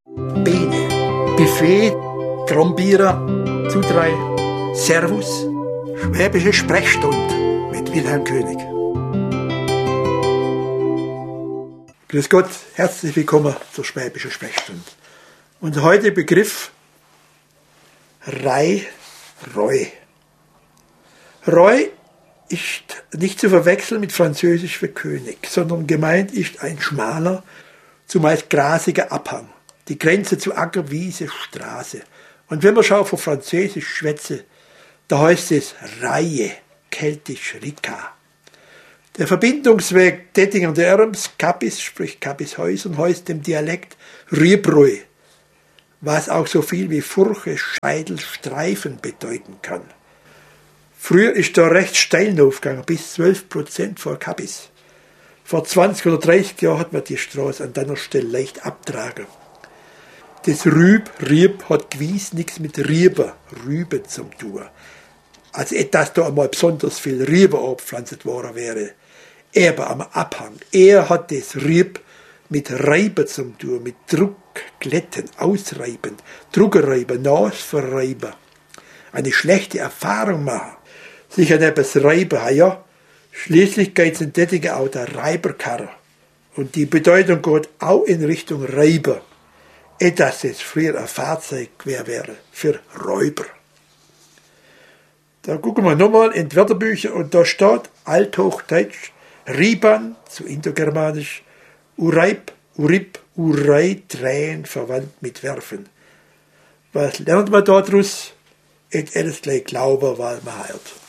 Bene, Buffet, Trombierer, Zudrei, Servus, Schwäbische Sprechstunde mit Wilhelm König. Grüß Gott, herzlich willkommen zur Schwäbischen Sprechstunde. Und heute Begriff Rei, Reu. Reu ist nicht zu verwechseln mit Französisch für König, sondern gemeint ist ein schmaler, zumeist grasiger Abhang, die Grenze zu Acker, Wiese, Straße. Und wenn man schaut von Französisch schwätze, da heißt es Reihe, keltisch Rika. Der Verbindungsweg Dettinger und Erms, Kappis, sprich Kappishäusern, heißt im Dialekt Riebrui, was auch so viel wie Furche, Scheidel, Streifen bedeuten kann. Früher ist da recht steil aufgegangen, bis 12% vor Kappis. Vor 20 oder 30 Jahren hat man die Straße an deiner Stelle leicht abtragen. Das Rieb hat gewiss nichts mit Rübe zu tun. Als etwas da einmal besonders viel Rübe abgepflanzt worden wäre. Aber am Abhang. Er hat das Rieb mit Reiben zu tun, mit Druck, Glätten, Ausreiben, Druckerreiben, Nasverreiben. Eine schlechte Erfahrung machen. Sich an etwas reiben, ja. Schließlich geht es in Dettinger auch der Reiberkarre. Und die Bedeutung geht auch in Richtung Reiber. Etwas, das früher ein Fahrzeug wäre für Räuber. Da gucken wir nochmal in die Wörterbücher und da steht Althochdeutsch Riban, zu Indogermanisch, Ureib, Urib, Urei, Drehen, verwandt mit Werfen. Was lernt man daraus? Et alles gleich glauben, weil man hört.